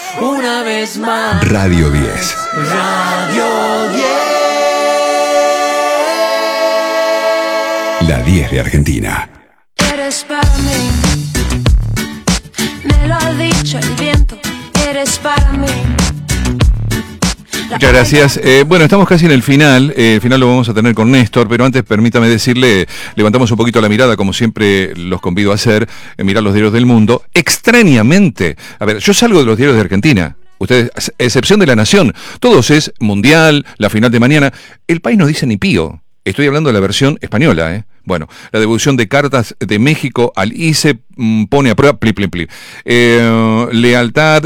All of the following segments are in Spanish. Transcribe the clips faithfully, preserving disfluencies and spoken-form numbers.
una vez más. Radio diez. Radio diez. La diez de Argentina. Eres para mí, me lo ha dicho el viento, eres para mí. Muchas gracias. Eh, bueno, estamos casi en el final. Eh, el final lo vamos a tener con Néstor, pero antes permítame decirle, levantamos un poquito la mirada, como siempre los convido a hacer, eh, mirar los diarios del mundo. Extrañamente, a ver, yo salgo de los diarios de Argentina. Ustedes, a excepción de La Nación, todos es Mundial, la final de mañana. El País no dice ni pío. Estoy hablando de la versión española, ¿eh? Bueno, la devolución de cartas de México al I C E mmm, pone a prueba, pli, pli, pli. Eh, lealtad,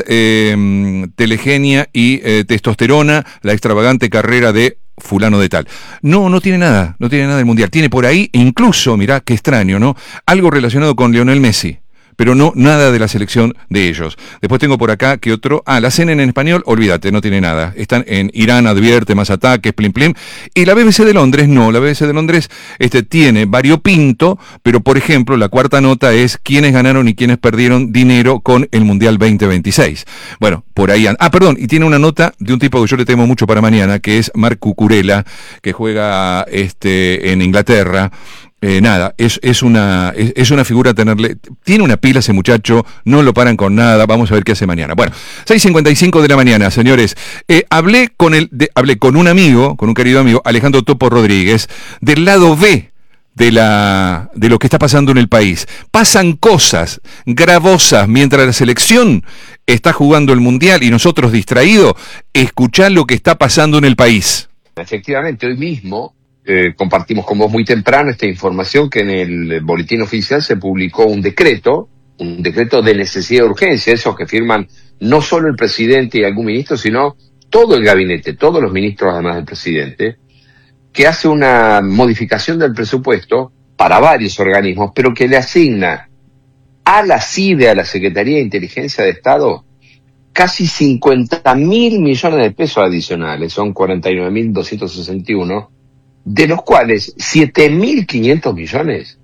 eh, telegenia y eh, testosterona, la extravagante carrera de fulano de tal. No, no tiene nada, no tiene nada del Mundial. Tiene por ahí, incluso, mirá, qué extraño, ¿no? Algo relacionado con Lionel Messi. Pero no nada de la selección de ellos. Después tengo por acá que otro... Ah, la C N N en español, olvídate, no tiene nada. Están en Irán, advierte, más ataques, plim plim. Y la B B C de Londres, no, la B B C de Londres este, tiene variopinto, pero por ejemplo, la cuarta nota es quiénes ganaron y quiénes perdieron dinero con el Mundial veinte veintiséis. Bueno, por ahí... And... Ah, perdón, y tiene una nota de un tipo que yo le temo mucho para mañana, que es Marc Cucurella, que juega este, en Inglaterra. Eh, nada, es, es, una, es, es una figura tenerle... Tiene una pila ese muchacho, no lo paran con nada, vamos a ver qué hace mañana. Bueno, seis cincuenta y cinco de la mañana, señores. Eh, hablé, con el, de, hablé con un amigo, con un querido amigo, Alejandro Topo Rodríguez, del lado B de, la, de lo que está pasando en el país. Pasan cosas gravosas mientras la selección está jugando el Mundial y nosotros distraídos. Escuchá lo que está pasando en el país. Efectivamente, hoy mismo... Eh, compartimos con vos muy temprano esta información que en el boletín oficial se publicó un decreto, un decreto de necesidad de urgencia, esos que firman no solo el presidente y algún ministro, sino todo el gabinete, todos los ministros además del presidente, que hace una modificación del presupuesto para varios organismos, pero que le asigna a la C I D E, a la Secretaría de Inteligencia de Estado, casi cincuenta mil millones de pesos adicionales, son cuarenta y nueve mil doscientos sesenta y uno, de los cuales siete mil quinientos millones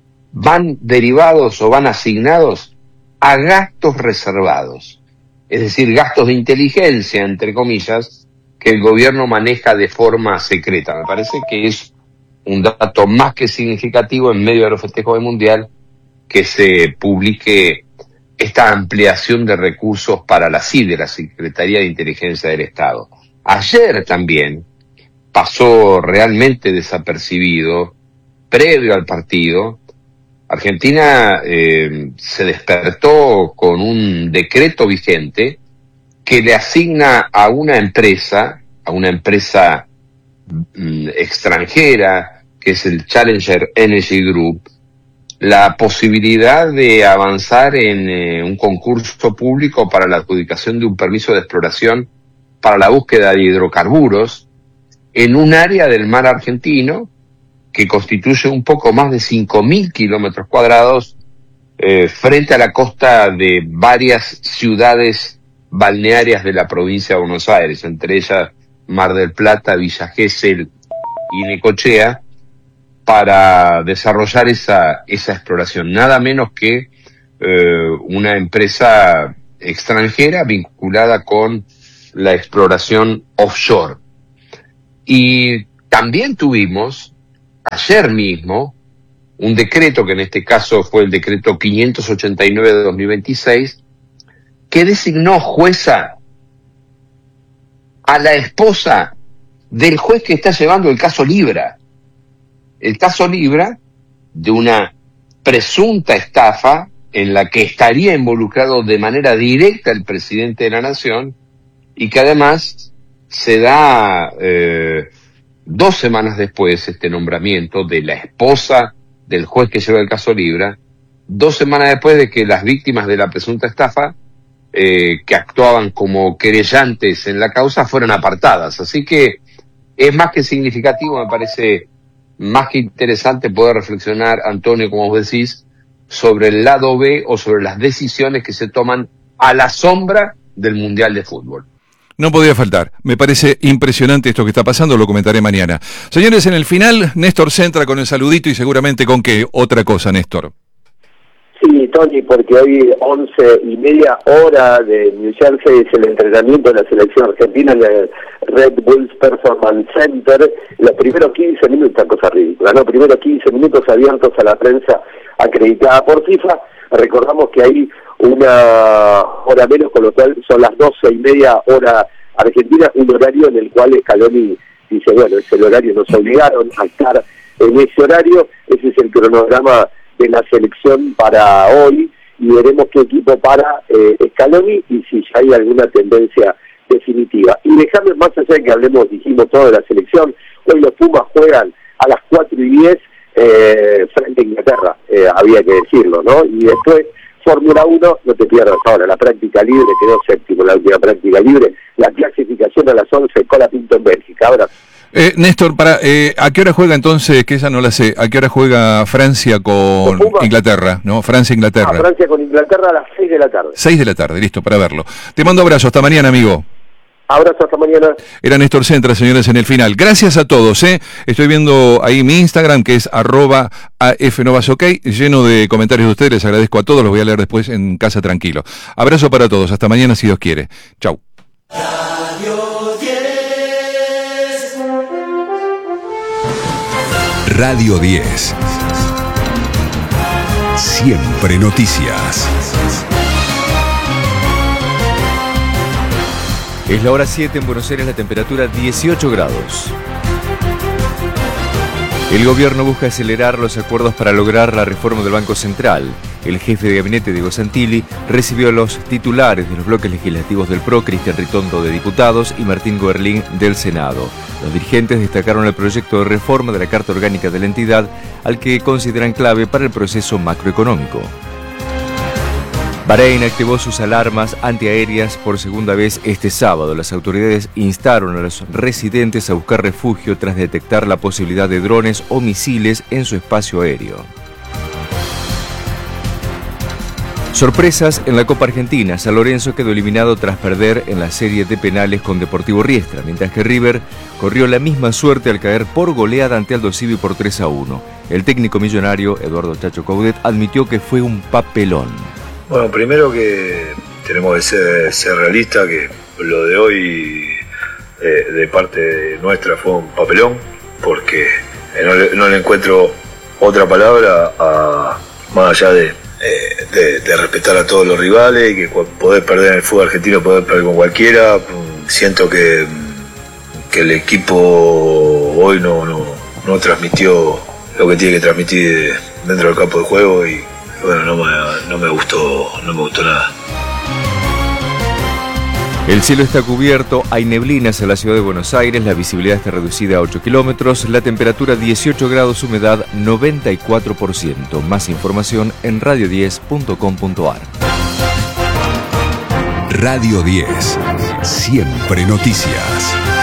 van derivados o van asignados a gastos reservados, es decir, gastos de inteligencia, entre comillas, que el gobierno maneja de forma secreta. Me parece que es un dato más que significativo en medio de los festejos del Mundial que se publique esta ampliación de recursos para la C I D E, la Secretaría de Inteligencia del Estado. Ayer también pasó realmente desapercibido, previo al partido, Argentina eh, se despertó con un decreto vigente que le asigna a una empresa, a una empresa mm, extranjera, que es el Challenger Energy Group, la posibilidad de avanzar en eh, un concurso público para la adjudicación de un permiso de exploración para la búsqueda de hidrocarburos en un área del mar argentino que constituye un poco más de cinco mil kilómetros cuadrados eh, frente a la costa de varias ciudades balnearias de la provincia de Buenos Aires, entre ellas Mar del Plata, Villa Gesell y Necochea, para desarrollar esa, esa exploración. Nada menos que eh, una empresa extranjera vinculada con la exploración offshore. Y también tuvimos, ayer mismo, un decreto, que en este caso fue el decreto quinientos ochenta y nueve de dos mil veintiséis, que designó jueza a la esposa del juez que está llevando el caso Libra. El caso Libra, de una presunta estafa en la que estaría involucrado de manera directa el presidente de la Nación, y que además se da eh, dos semanas después este nombramiento de la esposa del juez que lleva el caso Libra, dos semanas después de que las víctimas de la presunta estafa, eh, que actuaban como querellantes en la causa, fueron apartadas. Así que es más que significativo, me parece más que interesante poder reflexionar, Antonio, como vos decís, sobre el lado B o sobre las decisiones que se toman a la sombra del Mundial de Fútbol. No podía faltar. Me parece impresionante esto que está pasando, lo comentaré mañana. Señores, en el final, Néstor se entra con el saludito y seguramente con qué otra cosa, Néstor. Sí, Tony, porque hoy once y media hora de New Jersey es el entrenamiento de la selección argentina en el Red Bulls Performance Center. Los primeros quince minutos, esta cosa ridícula, ¿no? Primeros quince minutos abiertos a la prensa acreditada por FIFA. Recordamos que hay una hora menos, con lo cual son las doce y media hora argentina, un horario en el cual Scaloni dice, bueno, es el horario, nos obligaron a estar en ese horario, ese es el cronograma de la selección para hoy, y veremos qué equipo para eh, Scaloni y si ya hay alguna tendencia definitiva. Y dejando más allá de que hablemos, dijimos todo de la selección, hoy los Pumas juegan a las cuatro y diez eh, frente a Inglaterra, eh, había que decirlo, ¿no? Y después Fórmula uno, no te pierdas ahora, la práctica libre, quedó séptimo la última práctica libre, la clasificación a las once, Colapinto en Bélgica. Ahora Eh, Néstor, para, eh, ¿a qué hora juega entonces, que esa no la sé, a qué hora juega Francia con Inglaterra? ¿No? Francia-Inglaterra. Ah, Francia con Inglaterra a las seis de la tarde. seis de la tarde, listo, para verlo. Te mando abrazo, hasta mañana, amigo. Abrazo, hasta mañana. Era Néstor Centra, señores, en el final. Gracias a todos, ¿eh? Estoy viendo ahí mi Instagram, que es arroba afnovasok, lleno de comentarios de ustedes, les agradezco a todos, los voy a leer después en casa tranquilo. Abrazo para todos, hasta mañana si Dios quiere. Chau. Radio diez. Siempre noticias. Es la hora siete en Buenos Aires, la temperatura dieciocho grados. El gobierno busca acelerar los acuerdos para lograr la reforma del Banco Central. El jefe de gabinete, Diego Santilli, recibió a los titulares de los bloques legislativos del P R O, Cristian Ritondo, de Diputados, y Martín Goerlin, del Senado. Los dirigentes destacaron el proyecto de reforma de la Carta Orgánica de la entidad, al que consideran clave para el proceso macroeconómico. Bahrein activó sus alarmas antiaéreas por segunda vez este sábado. Las autoridades instaron a los residentes a buscar refugio tras detectar la posibilidad de drones o misiles en su espacio aéreo. Sorpresas en la Copa Argentina. San Lorenzo quedó eliminado tras perder en la serie de penales con Deportivo Riestra, mientras que River corrió la misma suerte al caer por goleada ante Aldo Civi por tres a uno. El técnico millonario, Eduardo Chacho Coudet, admitió que fue un papelón. Bueno, primero que tenemos que ser, ser realistas, que lo de hoy eh, de parte nuestra fue un papelón, porque eh, no, le, no le encuentro otra palabra a, más allá de, eh, de, de respetar a todos los rivales y que poder perder en el fútbol argentino, poder perder con cualquiera. Siento que, que el equipo hoy no, no, no transmitió lo que tiene que transmitir dentro del campo de juego y bueno, no me, no me gustó, no me gustó nada. El cielo está cubierto, hay neblinas en la ciudad de Buenos Aires, la visibilidad está reducida a ocho kilómetros, la temperatura dieciocho grados, humedad noventa y cuatro por ciento. Más información en radio diez punto com punto ar. Radio diez. Siempre noticias.